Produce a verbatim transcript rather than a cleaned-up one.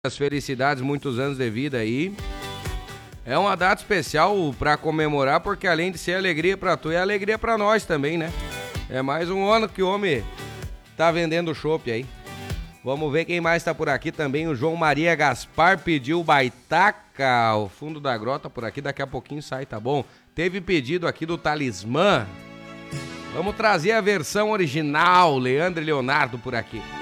As felicidades, muitos anos de vida aí. É uma data especial pra comemorar, porque além de ser alegria pra tu, é alegria pra nós também, né? É mais um ano que o homem tá vendendo chopp aí. Vamos ver quem mais tá por aqui também. O João Maria Gaspar pediu Baitaca, o fundo da grota por aqui, daqui a pouquinho sai, tá bom? Teve pedido aqui do Talismã. Vamos trazer a versão original, Leandro e Leonardo por aqui.